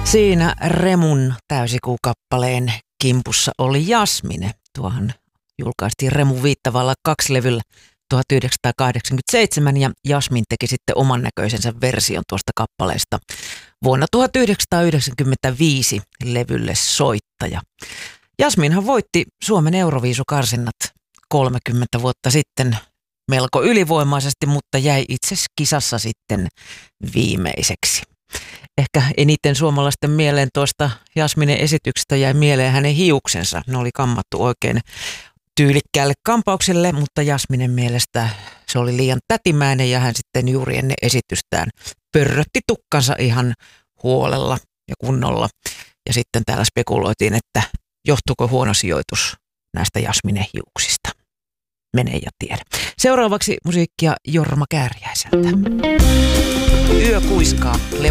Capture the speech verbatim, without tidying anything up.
Siinä Remun täysikuukappaleen kimpussa oli Jasmine. Tuohan julkaistiin Remu Viittavalla kaksi levyllä tuhatyhdeksänsataakahdeksankymmentäseitsemän ja Jasmin teki sitten oman näköisensä version tuosta kappaleesta vuonna tuhatyhdeksänsataayhdeksänkymmentäviisi levylle Soittaja. Jasminhan voitti Suomen Euroviisukarsinnat kolmekymmentä vuotta sitten melko ylivoimaisesti, mutta jäi itse kisassa sitten viimeiseksi. Ehkä eniten suomalaisten mieleen tuosta Jasminen esityksestä jäi mieleen hänen hiuksensa. Ne oli kammattu oikein tyylikkäälle kampaukselle, mutta Jasminen mielestä se oli liian tätimäinen ja hän sitten juuri ennen esitystään pörrötti tukkansa ihan huolella ja kunnolla. Ja sitten täällä spekuloitiin, että johtuuko huono sijoitus näistä Jasminen hiuksista. Mene ja tiedä. Seuraavaksi musiikkia Jorma Kääriäiseltä. Yö kuiskaa.